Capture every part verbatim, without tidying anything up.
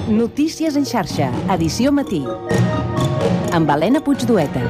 Notícies en xarxa, edició matí. Amb Helena Puigdueta.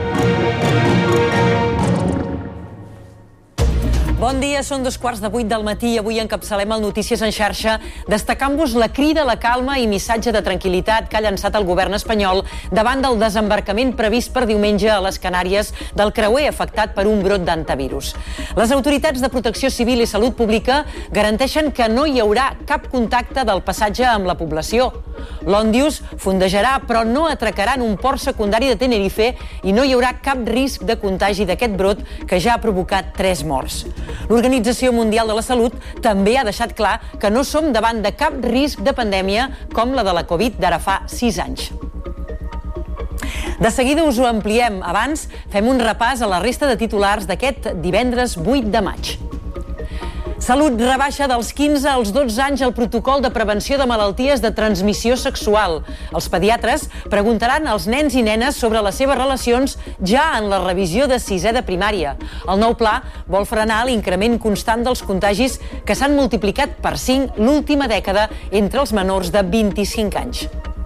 Bon dia, són dos quarts de vuit del matí i avui encapçalem el Notícies en xarxa destacant-vos la crida a la calma i missatge de tranquil·litat que ha llançat el govern espanyol davant del desembarcament previst per diumenge a les Canàries del creuer afectat per un brot d'antivirus. Les autoritats de Protecció Civil i Salut Pública garanteixen que no hi haurà cap contacte del passatge amb la població. L'Òndius fondejarà però no atracarà en un port secundari de Tenerife i no hi haurà cap risc de contagi d'aquest brot que ja ha provocat tres morts. L'Organització Mundial de la Salut també ha deixat clar que no som davant de cap risc de pandèmia com la de la Covid d'ara fa sis anys. De seguida us ho ampliem. Abans, fem un repàs a la resta de titulars d'aquest divendres vuit de maig. Salut rebaixa dels quinze als dotze anys el protocol de prevenció de malalties de transmissió sexual. Els pediatres preguntaran als nens i nenes sobre les seves relacions ja en la revisió de sisè de primària. El nou pla vol frenar l'increment constant dels contagis que s'han multiplicat per cinc l'última dècada entre els menors de vint-i-cinc anys.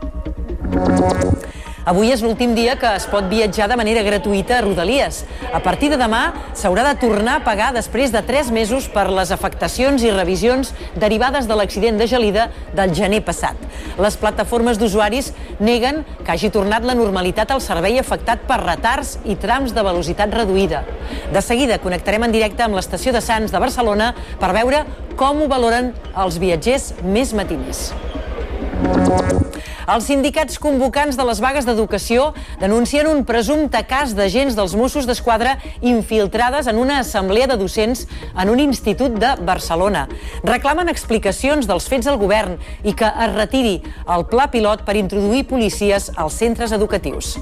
Avui és l'últim dia que es pot viatjar de manera gratuïta a Rodalies. A partir de demà s'haurà de tornar a pagar després de tres mesos per les afectacions i revisions derivades de l'accident de Gelida del gener passat. Les plataformes d'usuaris neguen que hagi tornat la normalitat al servei afectat per retards i trams de velocitat reduïda. De seguida connectarem en directe amb l'estació de Sants de Barcelona per veure com ho valoren els viatgers més matiners. Els sindicats convocants de les vagues d'educació denuncien un presumpte cas d'agents dels Mossos d'Esquadra infiltrades en una assemblea de docents en un institut de Barcelona. Reclamen explicacions dels fets al govern i que es retiri el pla pilot per introduir policies als centres educatius.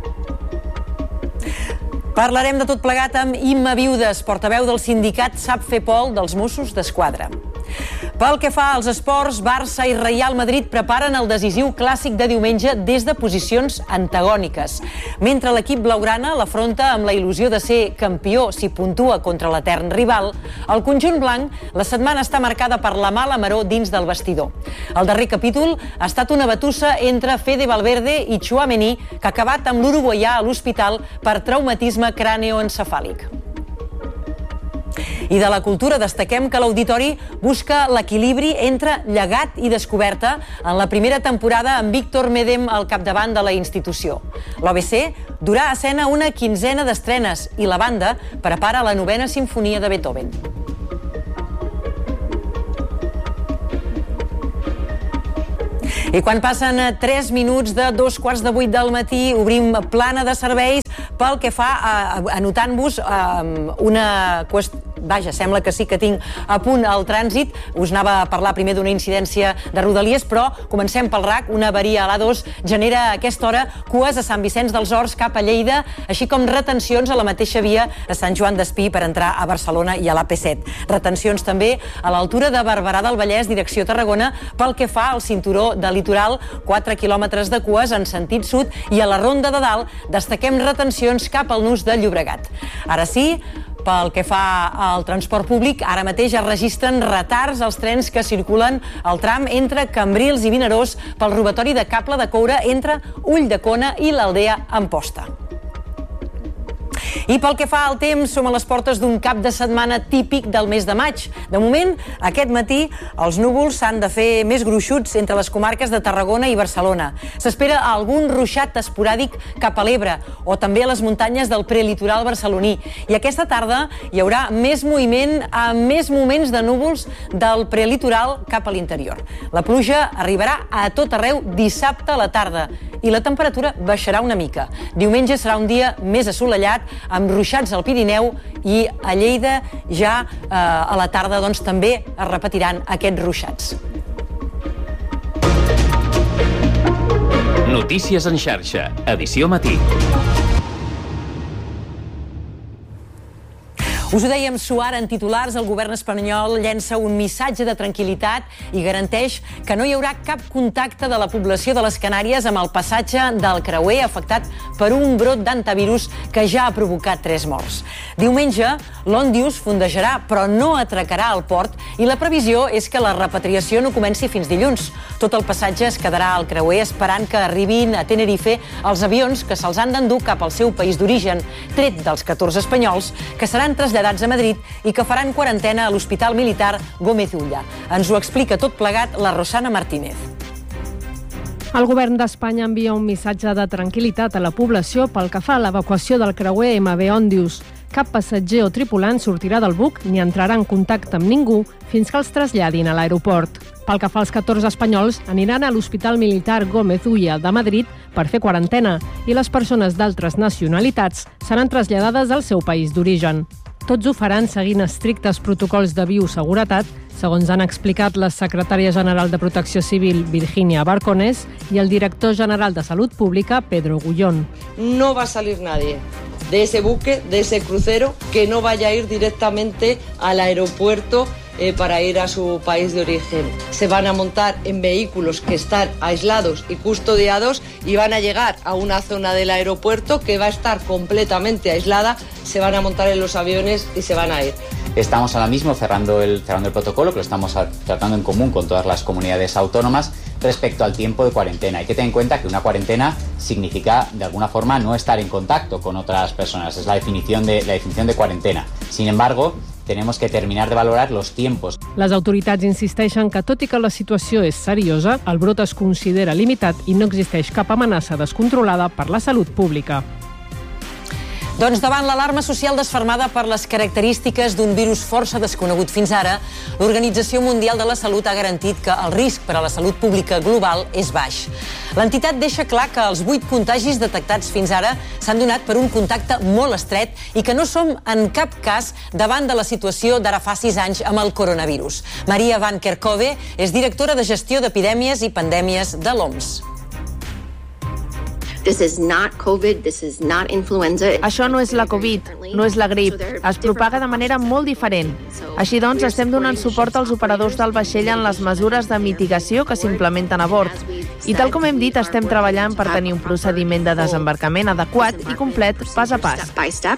Parlarem de tot plegat amb Imma Viudes, portaveu del sindicat Sap Fer Pol dels Mossos d'Esquadra. Pel que fa als esports, Barça i Real Madrid preparen el decisiu clàssic de diumenge des de posicions antagòniques. Mentre l'equip blaugrana l'afronta amb la il·lusió de ser campió si puntua contra l'etern rival, el conjunt blanc la setmana està marcada per la mala maror dins del vestidor. El darrer capítol ha estat una batussa entre Fede Valverde i Tchouaméni, que ha acabat amb l'uruguaià a l'hospital per traumatisme cràneo-encefàlic. I de la cultura destaquem que l'Auditori busca l'equilibri entre llegat i descoberta en la primera temporada amb Víctor Médem al capdavant de la institució. L'O B C durà a escena una quinzena d'estrenes i la banda prepara la novena simfonia de Beethoven. I quan passen tres minuts de dos quarts de vuit del matí, obrim plana de serveis pel que fa a, anotant-vos una qüestió. Vaja, sembla que sí que tinc a punt el trànsit. Us anava a parlar primer d'una incidència de Rodalies, però comencem pel R A C. Una avaria a l'A dos genera a aquesta hora cues a Sant Vicenç dels Horts cap a Lleida, així com retencions a la mateixa via a Sant Joan d'Espí per entrar a Barcelona i a l'A P set. Retencions també a l'altura de Barberà del Vallès, direcció Tarragona, pel que fa al cinturó de litoral, quatre quilòmetres de cues en sentit sud, i a la Ronda de Dalt destaquem retencions cap al Nus de Llobregat. Ara sí, pel que fa al transport públic, ara mateix es registren retards als trens que circulen al tram entre Cambrils i Vinaròs pel robatori de cable de coure entre Ulldecona i l'Aldea Amposta. I pel que fa al temps, som a les portes d'un cap de setmana típic del mes de maig. De moment, aquest matí, els núvols s'han de fer més gruixuts entre les comarques de Tarragona i Barcelona. S'espera algun ruixat esporàdic cap a l'Ebre o també a les muntanyes del prelitoral barceloní. I aquesta tarda hi haurà més moviment amb més moments de núvols del prelitoral cap a l'interior. La pluja arribarà a tot arreu dissabte a la tarda i la temperatura baixarà una mica. Diumenge serà un dia més assolellat, amb ruixats al Pirineu, i a Lleida ja eh, a la tarda doncs, també es repetiran aquests ruixats. Notícies en xarxa, edició matí. Us ho dèiem suar en titulars, el govern espanyol llença un missatge de tranquil·litat i garanteix que no hi haurà cap contacte de la població de les Canàries amb el passatge del creuer afectat per un brot d'antivirus que ja ha provocat tres morts. Diumenge, l'Òndius fondejarà, però no atracarà al port i la previsió és que la repatriació no comenci fins dilluns. Tot el passatge es quedarà al creuer esperant que arribin a Tenerife els avions que se'ls han d'endur cap al seu país d'origen, tret dels catorze espanyols que seran traslladats a Madrid i que faran quarantena a l'Hospital Militar Gómez Ulla. Ens ho explica tot plegat la Rosana Martínez. El govern d'Espanya envia un missatge de tranquil·litat a la població pel que fa a l'evacuació del creuer ema ve Òndius. Cap passatger o tripulant sortirà del buc ni entrarà en contacte amb ningú fins que els traslladin a l'aeroport. Pel que fa als catorze espanyols, aniran a l'Hospital Militar Gómez Ulla de Madrid per fer quarantena i les persones d'altres nacionalitats seran traslladades al seu país d'origen. Tots ho faran seguint estrictes protocols de bioseguretat, segons han explicat la secretària general de Protecció Civil, Virginia Barconés, i el director general de Salut Pública, Pedro Gullón. No va a salir nadie de ese buque, de ese crucero, que no vaya a ir directamente al aeropuerto eh, para ir a su país de origen. Se van a montar en vehículos que están aislados y custodiados y van a llegar a una zona del aeropuerto que va a estar completamente aislada, se van a montar en los aviones y se van a ir. Estamos ahora mismo cerrando el, cerrando el protocolo, que lo estamos tratando en común con todas las comunidades autónomas respecto al tiempo de cuarentena. Hay que tener en cuenta que una cuarentena significa, de alguna forma, no estar en contacto con otras personas. Es la definición de, la definición de cuarentena. Sin embargo, tenemos que terminar de valorar los tiempos. Les autoritats insisteixen que, tot i que la situació és seriosa, el brot es considera limitat i no existeix cap amenaça descontrolada per la salut pública. Doncs davant l'alarma social desfermada per les característiques d'un virus força desconegut fins ara, l'Organització Mundial de la Salut ha garantit que el risc per a la salut pública global és baix. L'entitat deixa clar que els vuit contagis detectats fins ara s'han donat per un contacte molt estret i que no som en cap cas davant de la situació d'ara fa sis anys amb el coronavirus. Maria Van Kerkhove és directora de gestió d'epidèmies i pandèmies de l'O M S. This is not COVID, this is not influenza. Això no és la Covid, no és la grip. Es propaga de manera molt diferent. Així doncs, estem donant suport als operadors del vaixell en les mesures de mitigació que s'implementen a bord. I tal com hem dit, estem treballant per tenir un procediment de desembarcament adequat i complet pas a pas.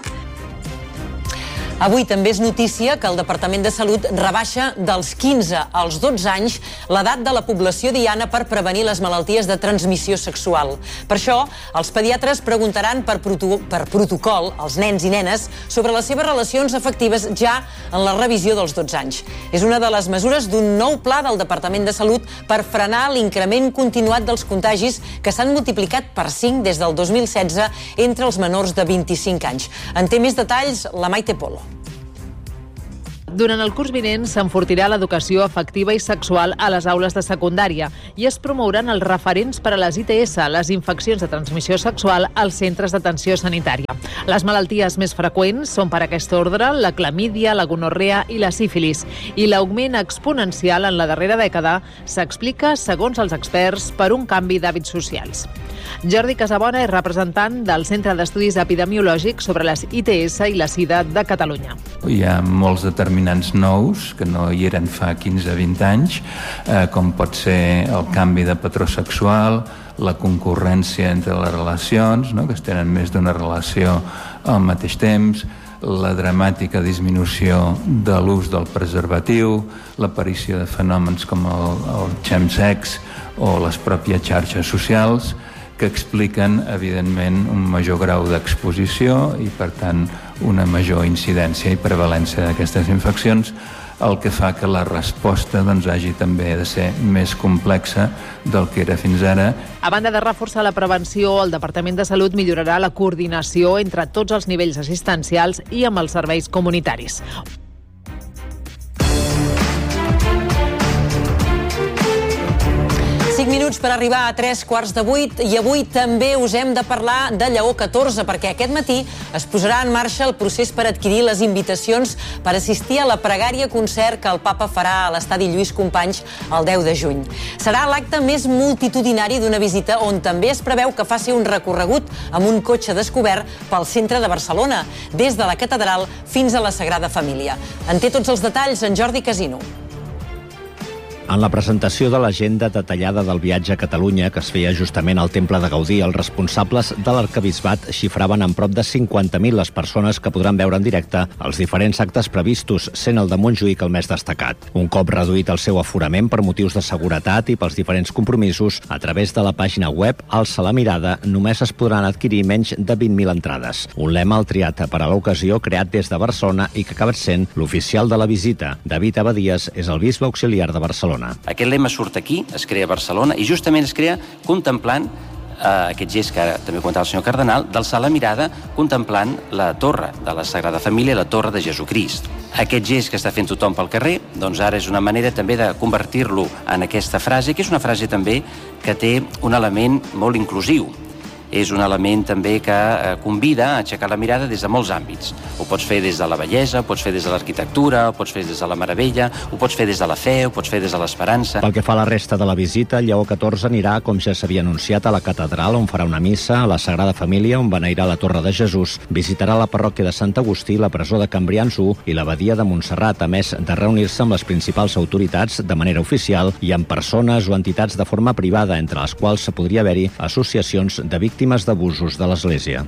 Avui també és notícia que el Departament de Salut rebaixa dels quinze als dotze anys l'edat de la població diana per prevenir les malalties de transmissió sexual. Per això, els pediatres preguntaran per, proto per protocol als nens i nenes sobre les seves relacions afectives ja en la revisió dels dotze anys. És una de les mesures d'un nou pla del Departament de Salut per frenar l'increment continuat dels contagis que s'han multiplicat per cinc des del dos mil setze entre els menors de vint-i-cinc anys. En té més detalls la Maite Polo. Durant el curs vinent s'enfortirà l'educació afectiva i sexual a les aules de secundària i es promouran els referents per a les I T S, les infeccions de transmissió sexual, als centres d'atenció sanitària. Les malalties més freqüents són per aquest ordre la clamídia, la gonorrea i la sífilis, i l'augment exponencial en la darrera dècada s'explica, segons els experts, per un canvi d'hàbits socials. Jordi Casabona és representant del Centre d'Estudis Epidemiològics sobre les I T S i la SIDA de Catalunya. Hi ha molts determinants nous que no hi eren fa quinze a vint anys, eh, com pot ser el canvi de patró sexual, la concurrència entre les relacions, no? que es tenen més d'una relació al mateix temps, la dramàtica disminució de l'ús del preservatiu, l'aparició de fenòmens com el, el chemsex o les pròpies xarxes socials, que expliquen, evidentment, un major grau d'exposició i, per tant, una major incidència i prevalència d'aquestes infeccions, el que fa que la resposta doncs, hagi també de ser més complexa del que era fins ara. A banda de reforçar la prevenció, el Departament de Salut millorarà la coordinació entre tots els nivells assistencials i amb els serveis comunitaris. vuit minuts per arribar a tres quarts de vuit i avui també us hem de parlar de Lleó catorze perquè aquest matí es posarà en marxa el procés per adquirir les invitacions per assistir a la pregària concert que el Papa farà a l'estadi Lluís Companys el deu de juny. Serà l'acte més multitudinari d'una visita on també es preveu que faci un recorregut amb un cotxe descobert pel centre de Barcelona, des de la catedral fins a la Sagrada Família. En té tots els detalls en Jordi Casino. En la presentació de l'agenda detallada del viatge a Catalunya, que es feia justament al Temple de Gaudí, els responsables de l'arquebisbat xifraven en prop de cinquanta mil les persones que podran veure en directe els diferents actes previstos, sent el de Montjuïc el més destacat. Un cop reduït el seu aforament per motius de seguretat i pels diferents compromisos, a través de la pàgina web Alça la mirada només es podran adquirir menys de vint mil entrades. Un lema el triat per a l'ocasió creat des de Barcelona i que ha acabat sent l'oficial de la visita. David Abadías és el bisbe auxiliar de Barcelona. Aquest lema surt aquí, es crea a Barcelona i justament es crea contemplant eh, aquest gest que ara també comentava el senyor Cardenal, d'alçar la mirada contemplant la torre de la Sagrada Família, la torre de Jesucrist. Aquest gest que està fent tothom pel carrer, doncs ara és una manera també de convertir-lo en aquesta frase, que és una frase també que té un element molt inclusiu. És un element també que convida a aixecar la mirada des de molts àmbits. Ho pots fer des de la bellesa, ho pots fer des de l'arquitectura, ho pots fer des de la meravella, ho pots fer des de la fe, ho pots fer des de l'esperança. Pel que fa a la resta de la visita, Lleó catorze anirà, com ja s'havia anunciat, a la catedral, on farà una missa, a la Sagrada Família, on beneirà la Torre de Jesús, visitarà la parròquia de Sant Agustí, la presó de Cambrians u i l'abadia de Montserrat, a més de reunir-se amb les principals autoritats de manera oficial i amb persones o entitats de forma privada, entre les quals podria haver-hi associacions de víctimes d'abusos de l'Església.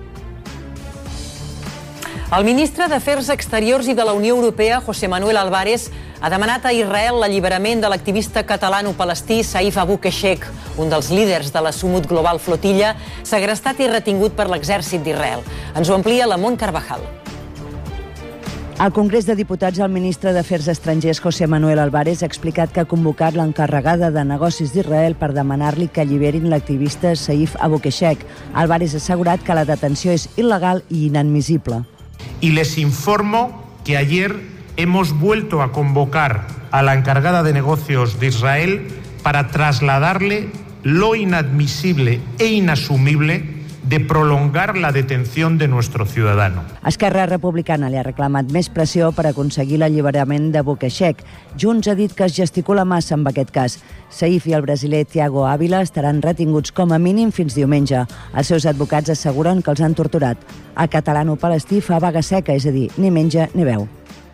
El ministre d'Afers Exteriors i de la Unió Europea, José Manuel Álvarez, ha demanat a Israel l'alliberament de l'activista catalano-palestí Saif Abu Keshek, un dels líders de la Sumut Global Flotilla, segrestat i retingut per l'exèrcit d'Israel. Ens ho amplia la Mont Carvajal. Al Congrés de Diputats, el ministre d'Afers Estrangers, José Manuel Álvarez, ha explicat que ha convocat l'encarregada de negocis d'Israel per demanar-li que alliberin l'activista Saif Abu Keshek. Álvarez ha assegurat que la detenció és il·legal i inadmissible. Y les informo que ayer hemos vuelto a convocar a la encargada de negocios de Israel para trasladarle lo inadmisible e inasumible de prolongar la detención de nuestro ciudadano. Esquerra Republicana li ha reclamat més pressió per aconseguir l'alliberament d'Abu Keshek. Junts ha dit que es gesticula massa amb aquest cas. Saif i el brasiler Thiago Ávila estaran retinguts com a mínim fins diumenge. Els seus advocats asseguren que els han torturat. El catalano-palestí fa vaga seca, és a dir, ni menja ni beu.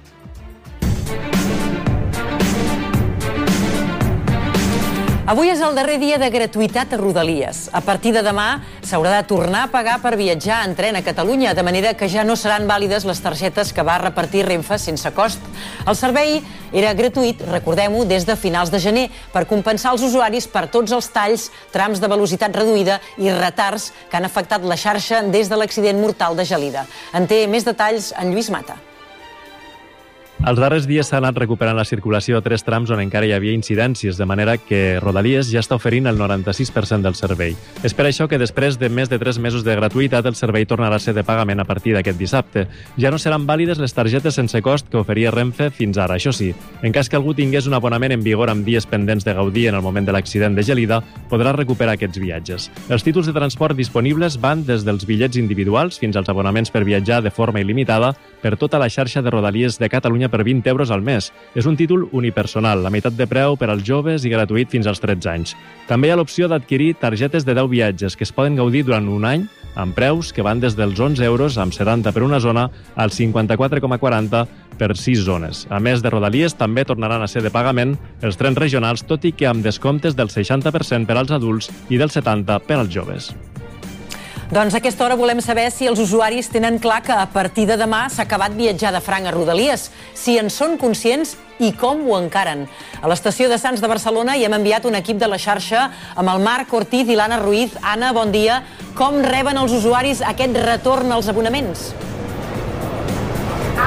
Avui és el darrer dia de gratuïtat a Rodalies. A partir de demà s'haurà de tornar a pagar per viatjar en tren a Catalunya, de manera que ja no seran vàlides les targetes que va repartir Renfe sense cost. El servei era gratuït, recordem-ho, des de finals de gener, per compensar els usuaris per tots els talls, trams de velocitat reduïda i retards que han afectat la xarxa des de l'accident mortal de Gelida. En té més detalls en Lluís Mata. Els darrers dies s'ha anat recuperant la circulació a tres trams on encara hi havia incidències, de manera que Rodalies ja està oferint el noranta-sis per cent del servei. És per això que després de més de tres mesos de gratuïtat, el servei tornarà a ser de pagament a partir d'aquest dissabte. Ja no seran vàlides les targetes sense cost que oferia Renfe fins ara. Això sí, en cas que algú tingués un abonament en vigor amb dies pendents de gaudir en el moment de l'accident de Gelida, podrà recuperar aquests viatges. Els títols de transport disponibles van des dels bitllets individuals fins als abonaments per viatjar de forma il·limitada per tota la xarxa de Rodalies de Catalunya per vint euros al mes. És un títol unipersonal, la meitat de preu per als joves i gratuït fins als tretze anys. També hi ha l'opció d'adquirir targetes de deu viatges que es poden gaudir durant un any amb preus que van des dels onze euros amb setanta per una zona als cinquanta-quatre coma quaranta per sis zones. A més de Rodalies, també tornaran a ser de pagament els trens regionals, tot i que amb descomptes del seixanta per cent per als adults i del setanta per per als joves. Doncs a aquesta hora volem saber si els usuaris tenen clar que a partir de demà s'ha acabat viatjar de franc a Rodalies, si en són conscients i com ho encaren. A l'estació de Sants de Barcelona hi hem enviat un equip de la xarxa amb el Marc Ortiz i l'Anna Ruiz. Anna, bon dia. Com reben els usuaris aquest retorn als abonaments?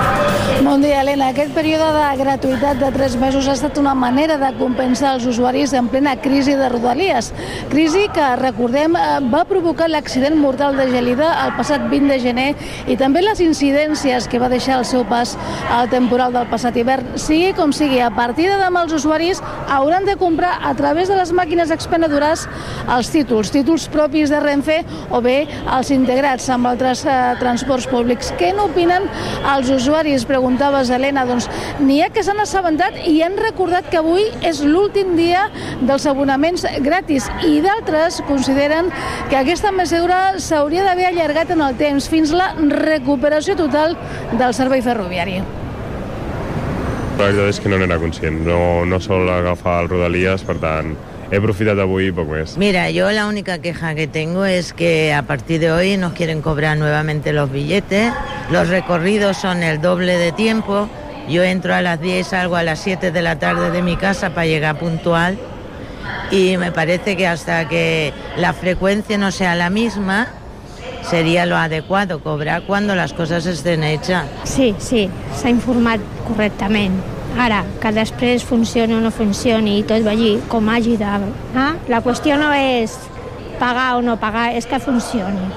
Bon dia, Helena. Aquest període de gratuïtat de tres mesos ha estat una manera de compensar els usuaris en plena crisi de Rodalies. Crisi que, recordem, va provocar l'accident mortal de Gelida el passat vint de gener i també les incidències que va deixar el seu pas al temporal del passat hivern. Sigui com sigui, a partir de demà els usuaris hauran de comprar a través de les màquines expenedores els títols, títols propis de Renfe o bé els integrats amb altres eh, transports públics. Què n'opinen els usuaris? Preguntaves, Helena. Doncs n'hi ha que s'han assabentat i han recordat que avui és l'últim dia dels abonaments gratis i d'altres consideren que aquesta mesura s'hauria d'haver allargat en el temps fins la recuperació total del servei ferroviari. La veritat és que no n'era conscient, no, no sol agafar el Rodalies, per tant, he aprofitat avui poc més. Mira, yo la única queja que tengo es que a partir de hoy nos quieren cobrar nuevamente los billetes, los recorridos son el doble de tiempo, yo entro a las diez y salgo a las siete de la tarde de mi casa para llegar puntual y me parece que hasta que la frecuencia no sea la misma, sería lo adecuado, cobrar cuando las cosas estén hechas. Sí, sí, s'ha informat correctament. Ara, que després funcioni o no funcioni i tot vagi com hagi de... Eh? La qüestió no és pagar o no pagar, és que funcioni.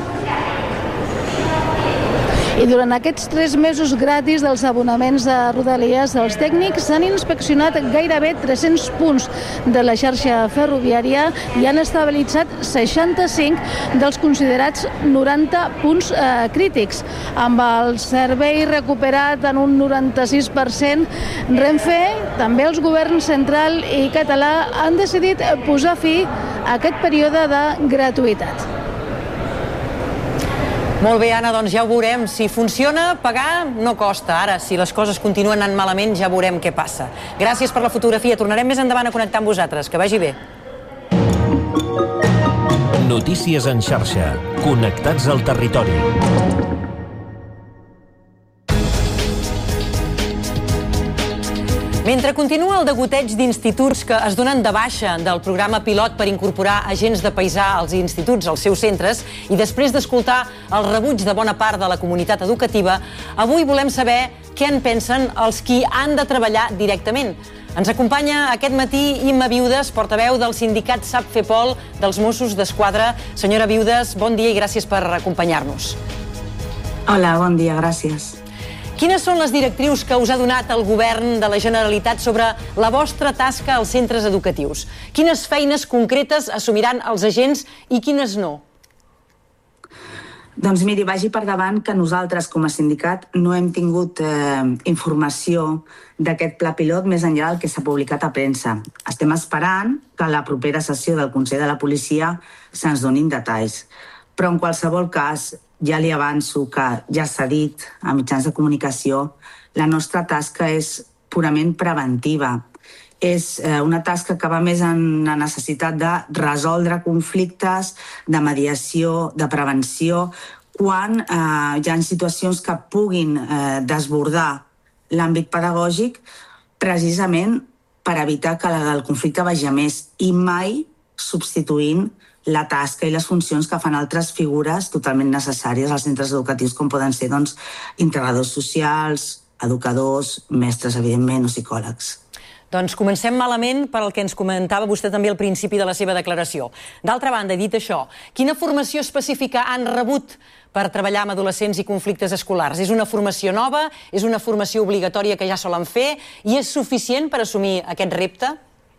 I durant aquests tres mesos gratis dels abonaments de Rodalies, els tècnics han inspeccionat gairebé tres-cents punts de la xarxa ferroviària i han estabilitzat seixanta-cinc dels considerats noranta punts eh, crítics. Amb el servei recuperat en un noranta-sis per cent, Renfe, també els governs central i català han decidit posar fi a aquest període de gratuïtat. Molt bé, Anna, doncs ja ho veurem. Si funciona, pagar no costa. Ara, si les coses continuen anant malament, ja veurem què passa. Gràcies per la fotografia. Tornarem més endavant a connectar amb vosaltres. Que vagi bé. Notícies en xarxa. Connectats al territori. Mentre continua el degoteig d'instituts que es donen de baixa del programa pilot per incorporar agents de paisà als instituts, als seus centres, i després d'escoltar el rebuig de bona part de la comunitat educativa, avui volem saber què en pensen els qui han de treballar directament. Ens acompanya aquest matí Imma Viudes, portaveu del sindicat SAPFEPOL dels Mossos d'Esquadra. Senyora Viudes, bon dia i gràcies per acompanyar-nos. Hola, bon dia, gràcies. Quines són les directrius que us ha donat el govern de la Generalitat sobre la vostra tasca als centres educatius? Quines feines concretes assumiran els agents i quines no? Doncs miri, vagi per davant que nosaltres com a sindicat no hem tingut eh, informació d'aquest pla pilot més enllà del que s'ha publicat a premsa. Estem esperant que a la propera sessió del Consell de la Policia se'ns donin detalls. Però en qualsevol cas, ja li avanço que ja s'ha dit a mitjans de comunicació, la nostra tasca és purament preventiva. És una tasca que va més en la necessitat de resoldre conflictes, de mediació, de prevenció, quan eh, hi ha situacions que puguin eh, desbordar l'àmbit pedagògic precisament per evitar que el conflicte vagi a més i mai substituint la tasca i les funcions que fan altres figures totalment necessàries als centres educatius, com poden ser doncs, integradors socials, educadors, mestres, evidentment, o psicòlegs. Doncs comencem malament per al que ens comentava vostè també al principi de la seva declaració. D'altra banda, dit això, quina formació específica han rebut per treballar amb adolescents i conflictes escolars? És una formació nova? És una formació obligatòria que ja solen fer? I és suficient per assumir aquest repte?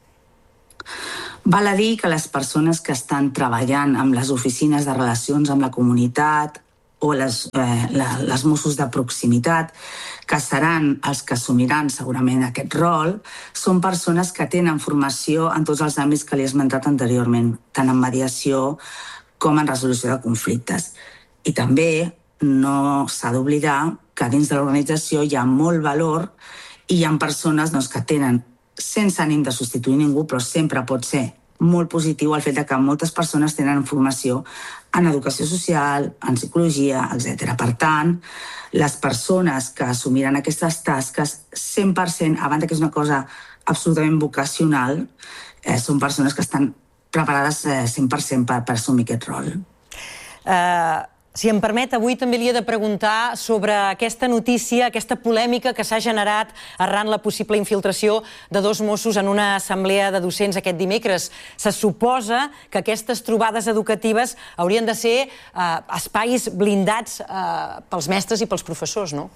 Val a dir que les persones que estan treballant amb les oficines de relacions amb la comunitat o les, eh, la, les Mossos de proximitat, que seran els que assumiran segurament aquest rol, són persones que tenen formació en tots els àmbits que li he esmentat anteriorment, tant en mediació com en resolució de conflictes. I també no s'ha d'oblidar que dins de l'organització hi ha molt valor i hi ha persones doncs, que tenen, sense ànim de substituir ningú, però sempre pot ser molt positiu el fet que moltes persones tenen formació en educació social, en psicologia, etcètera. Per tant, les persones que assumiran aquestes tasques, cent per cent, a banda que és una cosa absolutament vocacional, eh, són persones que estan preparades eh, cent per cent per, per assumir aquest rol. Uh, Si em permet, avui també li he de preguntar sobre aquesta notícia, aquesta polèmica que s'ha generat arran la possible infiltració de dos Mossos en una assemblea de docents aquest dimecres. Se suposa que aquestes trobades educatives haurien de ser eh, espais blindats eh, pels mestres i pels professors, no?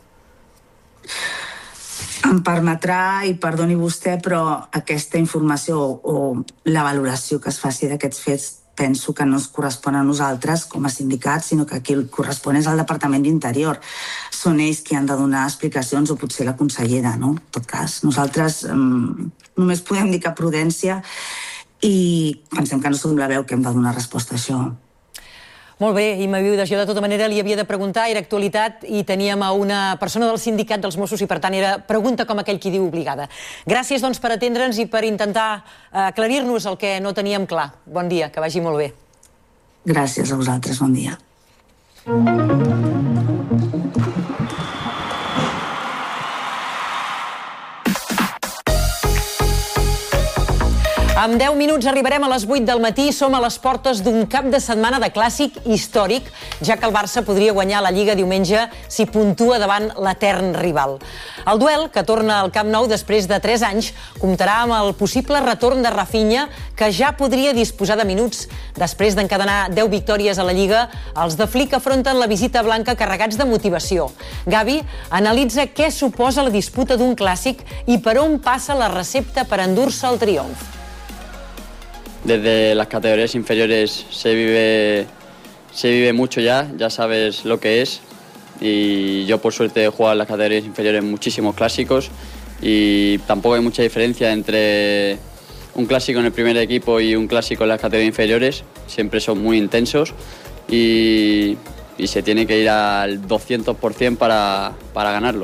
Em permetrà, i perdoni vostè, però aquesta informació o la valoració que es faci d'aquests fets penso que no es correspon a nosaltres com a sindicat, sinó que qui el correspon és al Departament d'Interior. Són ells qui han de donar explicacions, o potser la consellera, no? En tot cas, nosaltres um, només podem dir que prudència i pensem que no som la veu que hem de donar resposta a això. Molt bé, Imma Viudes, jo de tota manera li havia de preguntar, era actualitat i teníem a una persona del sindicat dels Mossos i per tant era pregunta com aquell qui diu obligada. Gràcies doncs per atendre'ns i per intentar aclarir-nos el que no teníem clar. Bon dia, que vagi molt bé. Gràcies a vosaltres, bon dia. En deu minuts arribarem a les vuit del matí. Som a les portes d'un cap de setmana de clàssic històric, ja que el Barça podria guanyar la Lliga diumenge si puntua davant l'etern rival. El duel, que torna al Camp Nou després de tres anys, comptarà amb el possible retorn de Rafinha, que ja podria disposar de minuts. Després d'encadenar deu victòries a la Lliga, els de Flick afronten la visita blanca carregats de motivació. Gavi analitza què suposa la disputa d'un clàssic i per on passa la recepta per endur-se el triomf. Desde las categorías inferiores se vive, se vive mucho ya, ya sabes lo que es. Y yo por suerte he jugado en las categorías inferiores muchísimos clásicos y tampoco hay mucha diferencia entre un clásico en el primer equipo y un clásico en las categorías inferiores. Siempre son muy intensos y, y se tiene que ir al doscientos por ciento para, para ganarlo.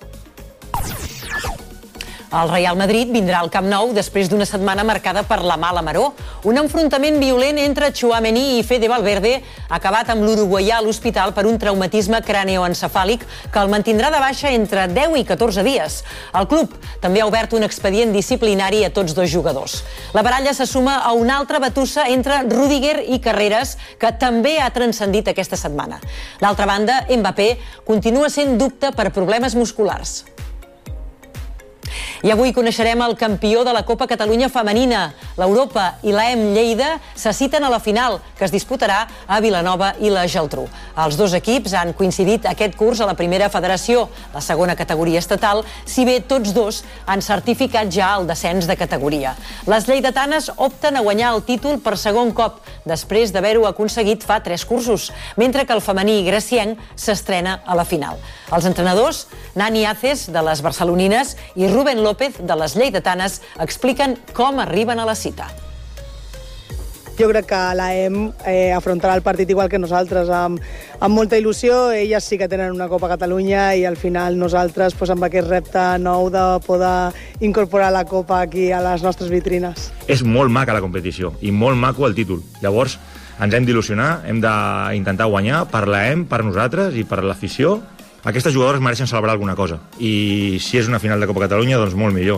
El Real Madrid vindrà al Camp Nou després d'una setmana marcada per la mala maror. Un enfrontament violent entre Tchouaméni i Fede Valverde ha acabat amb l'uruguaià a l'hospital per un traumatisme cranioencefàlic que el mantindrà de baixa entre deu i catorze dies. El club també ha obert un expedient disciplinari a tots dos jugadors. La baralla se suma a una altra batussa entre Rüdiger i Carreras, que també ha transcendit aquesta setmana. D'altra banda, Mbappé continua sent dubte per problemes musculars. I avui coneixerem el campió de la Copa Catalunya femenina. L'Europa i l'A E M Lleida se citen a la final, que es disputarà a Vilanova i la Geltrú. Els dos equips han coincidit aquest curs a la primera federació, la segona categoria estatal, si bé tots dos han certificat ja el descens de categoria. Les lleidatanes opten a guanyar el títol per segon cop, després d'haver-ho aconseguit fa tres cursos, mentre que el femení gracienc s'estrena a la final. Els entrenadors, Nani Aces, de les barcelonines, i Rubén López, de les lleidatanes, expliquen com arriben a la cita. Jo crec que l'A E M eh, afrontarà el partit igual que nosaltres, amb, amb molta il·lusió. Elles sí que tenen una Copa Catalunya i al final nosaltres, pues, amb aquest repte nou de poder incorporar la Copa aquí a les nostres vitrines. És molt maca la competició i molt maco el títol. Llavors ens hem d'il·lusionar, hem d'intentar guanyar per l'A E M, per nosaltres i per l'afició. Aquestes jugadores mereixen celebrar alguna cosa i si és una final de Copa Catalunya, doncs molt millor.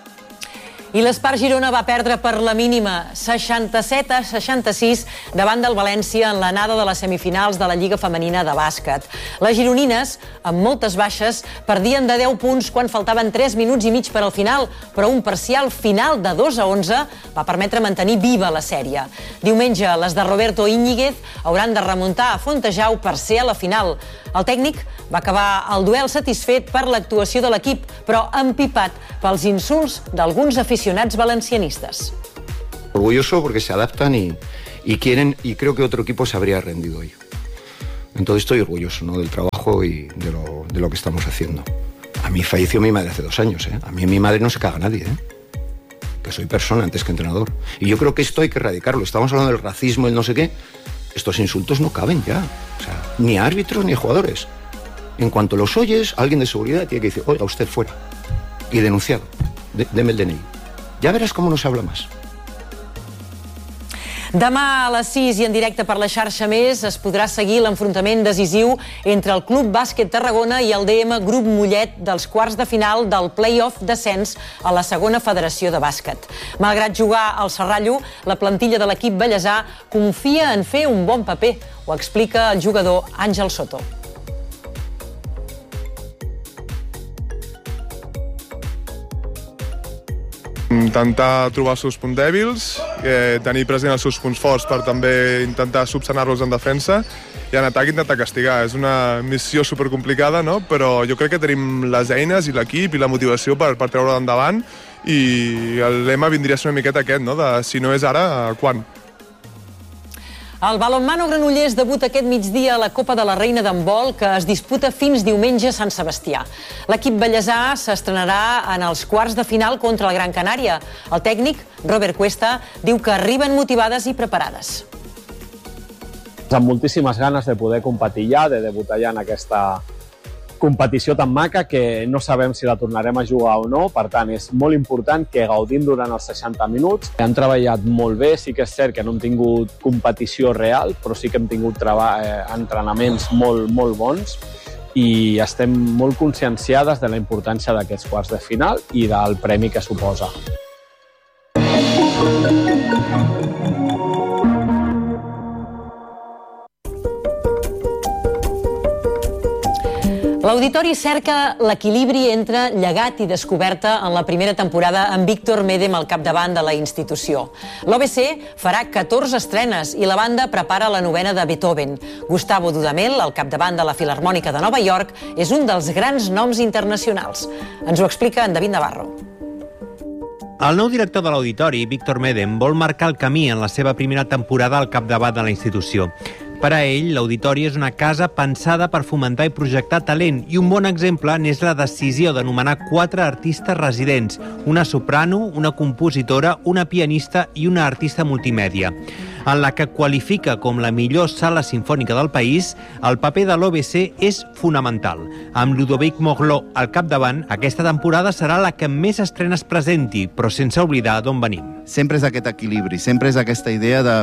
I l'Espart Girona va perdre per la mínima, seixanta-set a seixanta-sis, davant del València en l'anada de les semifinals de la Lliga Femenina de Bàsquet. Les gironines, amb moltes baixes, perdien de deu punts quan faltaven tres minuts i mig per al final, però un parcial final de dos a onze va permetre mantenir viva la sèrie. Diumenge, les de Roberto Íñiguez hauran de remuntar a Fontejau per ser a la final. El tècnic va acabar el duel satisfet per l'actuació de l'equip, però empipat pels insults d'alguns aficionats valencianistes. Orgulloso porque se adaptan y, y quieren, y creo que otro equipo se habría rendido hoy. Entonces estoy orgulloso, ¿no?, del trabajo y de lo, de lo que estamos haciendo. A mí falleció mi madre hace dos años, ¿eh? A mí en mi madre no se caga nadie, ¿eh? Que soy persona antes que entrenador. Y yo creo que esto hay que erradicarlo. Estamos hablando del racismo, el no sé qué. Estos insultos no caben ya. O sea, ni a árbitros ni a jugadores. En cuanto los oyes, alguien de seguridad tiene que decir, oiga, usted fuera. Y denunciado. De, deme el D N I. Ya verás cómo no se habla más. Demà a les sis i en directe per la xarxa Més es podrà seguir l'enfrontament decisiu entre el Club Bàsquet Tarragona i el D M Grup Mollet dels quarts de final del play-off d'ascens a la segona federació de bàsquet. Malgrat jugar al Serrallo, la plantilla de l'equip bellesà confia en fer un bon paper. Ho explica el jugador Àngel Soto. Intentar trobar els seus punts dèbils, eh, tenir present els seus punts forts per també intentar subsanar-los en defensa i en atac intentar castigar. És una missió supercomplicada, no? Però jo crec que tenim les eines i l'equip i la motivació per, per treure-ho endavant i el lema vindria a ser una miqueta aquest, no? De si no és ara, quan? El balonmano Granollers debuta aquest migdia a la Copa de la Reina d'handbol, que es disputa fins diumenge a Sant Sebastià. L'equip bellesà s'estrenarà en els quarts de final contra el Gran Canària. El tècnic, Robert Cuesta, diu que arriben motivades i preparades. Amb moltíssimes ganes de poder competir ja, de debutar ja en aquesta competició tan maca que no sabem si la tornarem a jugar o no, per tant és molt important que gaudim durant els seixanta minuts. Han treballat molt bé, sí que és cert que no hem tingut competició real, però sí que hem tingut eh, entrenaments molt, molt bons i estem molt conscienciades de la importància d'aquests quarts de final i del premi que suposa. L'Auditori cerca l'equilibri entre llegat i descoberta en la primera temporada amb Víctor Médem al capdavant de la institució. L'O B C farà catorze estrenes i la banda prepara la novena de Beethoven. Gustavo Dudamel, al capdavant de la Filharmònica de Nova York, és un dels grans noms internacionals. Ens ho explica en David Navarro. El nou director de l'Auditori, Víctor Médem, vol marcar el camí en la seva primera temporada al capdavant de la institució. Per a ell, l'Auditori és una casa pensada per fomentar i projectar talent i un bon exemple n'és la decisió de nomenar quatre artistes residents, una soprano, una compositora, una pianista i una artista multimèdia. En la que qualifica com la millor sala sinfònica del país, el paper de l'O B C és fonamental. Amb Ludovic Morlot al capdavant, aquesta temporada serà la que més estrenes presenti, però sense oblidar d'on venim. Sempre és aquest equilibri, sempre és aquesta idea de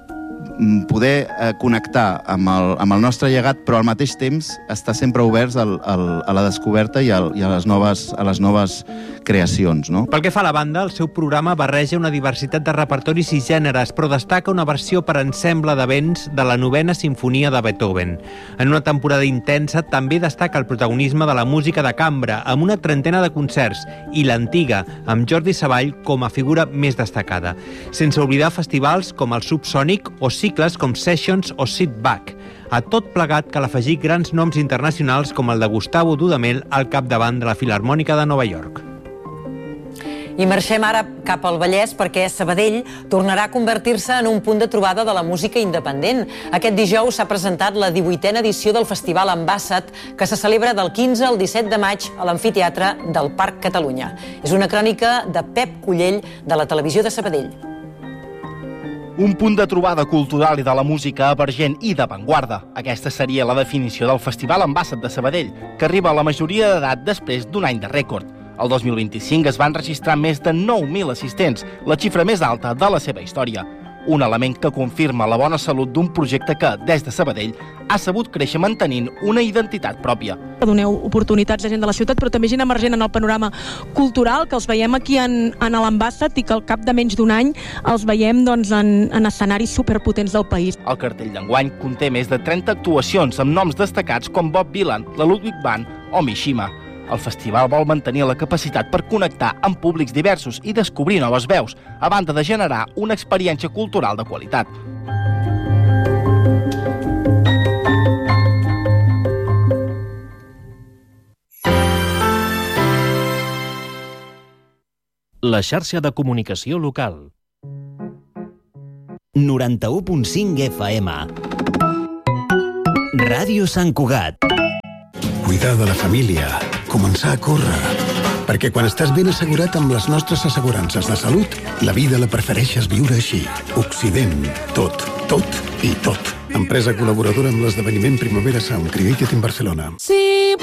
poder eh, connectar amb el, amb el nostre llegat, però al mateix temps estar sempre oberts al, al, a la descoberta i, al, i a, les noves, a les noves creacions. No? Pel que fa a la banda, el seu programa barreja una diversitat de repertoris i gèneres, però destaca una versió per ensemble de vents de la novena sinfonia de Beethoven. En una temporada intensa també destaca el protagonisme de la música de cambra, amb una trentena de concerts, i l'antiga, amb Jordi Savall com a figura més destacada. Sense oblidar festivals com el Subsònic o cicles com Sessions o Sit Back. A tot plegat cal afegir grans noms internacionals com el de Gustavo Dudamel al capdavant de la Filharmònica de Nova York. I marxem ara cap al Vallès perquè Sabadell tornarà a convertir-se en un punt de trobada de la música independent. Aquest dijous s'ha presentat la divuitena edició del Festival Ambassat, que se celebra del quinze al disset de maig a l'Amfiteatre del Parc Catalunya. És una crònica de Pep Cullell, de la Televisió de Sabadell. Un punt de trobada cultural i de la música emergent i d'avantguarda. Aquesta seria la definició del Festival Ambassat de Sabadell, que arriba a la majoria d'edat després d'un any de rècord. El dos mil vint-i-cinc es van registrar més de nou mil assistents, la xifra més alta de la seva història. Un element que confirma la bona salut d'un projecte que, des de Sabadell, ha sabut créixer mantenint una identitat pròpia. Doneu oportunitats a gent de la ciutat, però també gent emergent en el panorama cultural, que els veiem aquí en, en l'Ambassat i que al cap de menys d'un any els veiem doncs, en, en escenaris superpotents del país. El cartell d'enguany conté més de trenta actuacions amb noms destacats com Bob Dylan, la Ludwig Band o Mishima. El festival vol mantenir la capacitat per connectar amb públics diversos i descobrir noves veus, a banda de generar una experiència cultural de qualitat. La xarxa de comunicació local. noranta-u punt cinc F M. Ràdio Sant Cugat. Cuidar de la família, començar a córrer. Perquè quan estàs ben assegurat amb les nostres assegurances de salut, la vida la prefereixes viure així. Occident. Tot, tot i tot. Empresa col·laboradora amb l'esdeveniment Primavera Sound, Created in Barcelona. Sí.